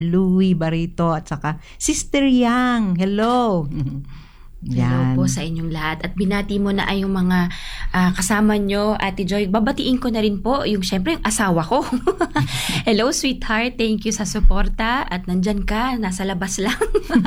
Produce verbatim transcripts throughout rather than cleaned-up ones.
Louie Barito at saka Sister Yang. Hello. Hello po sa inyong lahat. At binati mo na ay yung mga uh, kasama nyo, Ate Joy. Babatiin ko na rin po yung syempre yung asawa ko. Hello, sweetheart. Thank you sa suporta. At nandyan ka, nasa labas lang.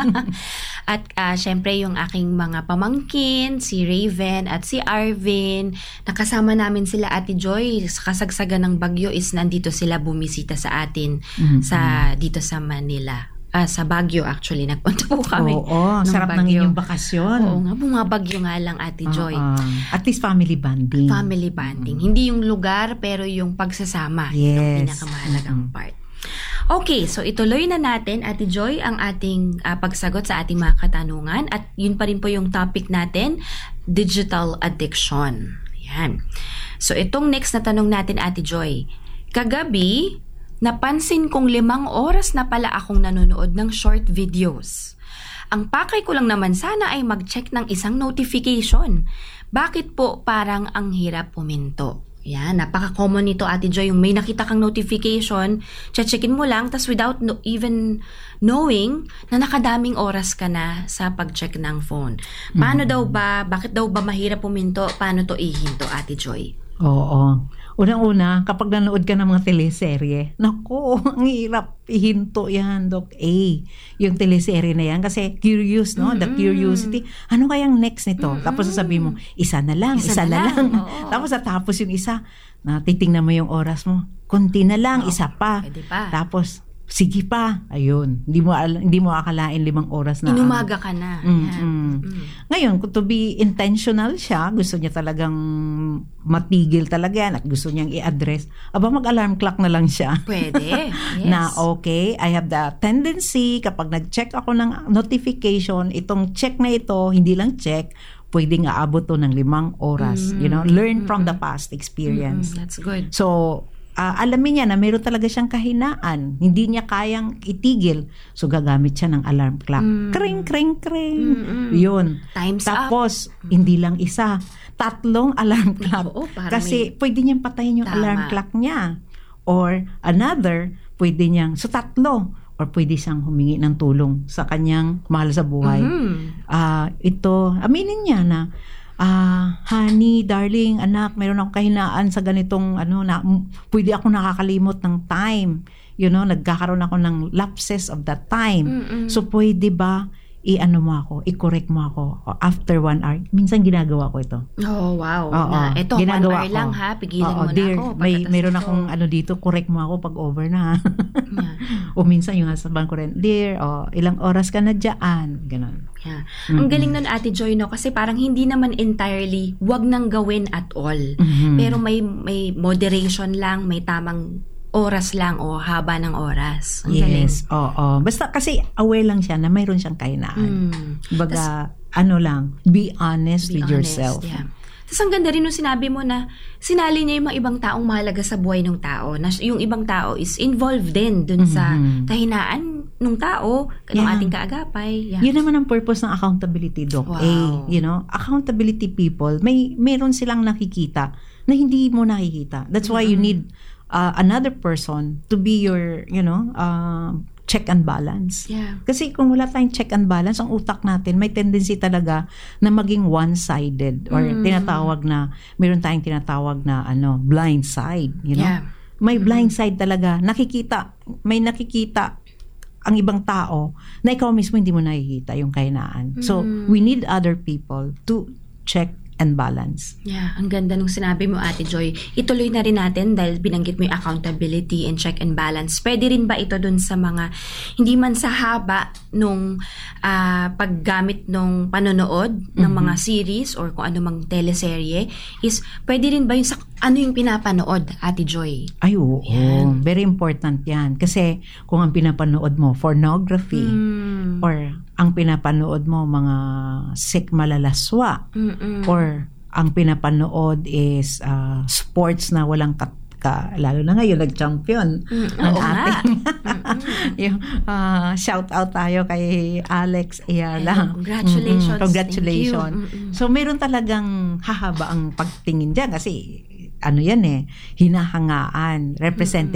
At uh, syempre yung aking mga pamangkin, si Raven at si Arvin. Nakasama namin sila, Ate Joy. Sa kasagsagan ng bagyo is nandito sila bumisita sa atin mm-hmm. sa dito sa Manila. Ah, sa Baguio actually, nagpunta po kami. Oo, sarap ng inyong bakasyon. Oo nga, bumabagyo nga lang, Ate Joy. Uh-uh. At least family bonding. Family bonding. Mm-hmm. Hindi yung lugar, pero yung pagsasama. Yes. Yung pinakamahalagang mm-hmm. part. Okay, so ituloy na natin, Ate Joy, ang ating uh, pagsagot sa ating mga katanungan. At yun pa rin po yung topic natin, digital addiction. Yan. So itong next na tanong natin, Ate Joy. Kagabi, napansin kong limang oras na pala akong nanonood ng short videos. Ang pakay ko lang naman sana ay mag-check ng isang notification. Bakit po parang ang hirap puminto? Yan, napaka-common nito, Ate Joy. Yung may nakita kang notification, checkin mo lang, tas without no, even knowing na nakadaming oras ka na sa pag-check ng phone. Paano mm-hmm. daw ba, bakit daw ba mahirap puminto? Paano to ihinto, Ate Joy? Oo. Unang-una, kapag nanood ka ng mga teleserye, naku, ang hirap ihinto yan, Doc A. Yung teleserye na yan, kasi curious, no? Mm-hmm. The curiosity. Ano kayang next nito? Mm-hmm. Tapos sasabihin mo, isa na lang, isa, isa na, na lang. lang. Tapos tapos yung isa, na titingnan mo yung oras mo, konti na lang, oh, isa pa. pa. Tapos, sige pa. Ayun. Hindi mo hindi mo akalain limang oras na. Inumaga ka na. Mm, mm. Mm. Ngayon, kung to be intentional siya, gusto niya talagang matigil talaga yan at gusto niyang i-address, aba mag-alarm clock na lang siya. Pwede. Yes. Na okay, I have the tendency kapag nag-check ako ng notification, itong check na ito, hindi lang check, pwedeng aabot to ng limang oras. Mm. You know, learn mm-hmm. from the past experience. Mm-hmm. That's good. So, Uh, alamin niya na mayroon talaga siyang kahinaan. Hindi niya kayang itigil. So, gagamit siya ng alarm clock. Mm. Kring, kring, kring. Mm-mm. Yun. Time's Tapos, up. hindi lang isa. Tatlong alarm clock. Oo, kasi may... pwede niyang patayin yung Tama. alarm clock niya. Or another, pwede niyang, so tatlo. Or pwede siyang humingi ng tulong sa kanyang mahal sa buhay. Mm-hmm. Uh, ito, aminin niya na, Ah, uh, honey, darling, anak, mayroon akong kahinaan sa ganitong ano na pwede ako nakakalimot ng time. You know, nagkakaroon ako ng lapses of that time. Mm-mm. So pwede ba i-ano mo ako, i-correct mo ako after one hour? Minsan ginagawa ko ito. Oh, wow. Oo, na, ito, ginagawa one hour ko. lang ha, pigilan Oo, mo na dear, ako. May, mayroon akong ano dito, correct mo ako pag over na. Yeah. O minsan yung husband ko rin, dear, oh, ilang oras ka na dyan. Ganon. Yeah. Mm-hmm. Ang galing nun, Ate Joy, no? Kasi parang hindi naman entirely wag nang gawin at all. Mm-hmm. Pero may may moderation lang, may tamang oras lang o haba ng oras. Ang yes, oo. Basta kasi aware lang siya na mayroon siyang kahinaan. Mm. Baga, Tas, ano lang, be honest be with honest, yourself. Yeah. Tapos ang ganda rin nung sinabi mo na sinali niya yung mga ibang taong mahalaga sa buhay ng tao. Na yung ibang tao is involved din dun mm-hmm. sa kahinaan ng tao, ng yeah. ating kaagapay. Yeah. Yun naman ang purpose ng accountability, Doc. Wow. A, you know, accountability people, may meron silang nakikita na hindi mo nakikita. That's why mm-hmm. you need uh, another person to be your, you know, uh, check and balance. Yeah. Kasi kung wala tayong check and balance, ang utak natin may tendency talaga na maging one-sided or mm. tinatawag na, mayroon tayong tinatawag na ano, blind side, you know? Yeah. May mm. blind side talaga. Nakikita, may nakikita ang ibang tao na ikaw mismo hindi mo nakikita yung kahinaan. Mm. So, we need other people to check and balance. Yeah, ang ganda nung sinabi mo, Ate Joy. Ituloy na rin natin dahil binanggit mo yung accountability and check and balance. Pwede rin ba ito dun sa mga, hindi man sa haba nung uh, paggamit nung panonood mm-hmm. ng mga series or kung ano mang teleserye, is pwede rin ba yung sa ano yung pinapanood, Ate Joy? Ay, oo. Yan. Very important yan. Kasi kung ang pinapanood mo, pornography, mm. or ang pinapanood mo, mga sick malalaswa, Mm-mm. or ang pinapanood is uh, sports na walang kat ka, lalo na ngayon nag-champion mm, ng ating yung uh, shout out tayo kay Alex Ayala. Congratulations. Mm-hmm. Congratulations. So meron talagang hahaba ang pagtingin diyan kasi ano yan eh, hinahangaan, representing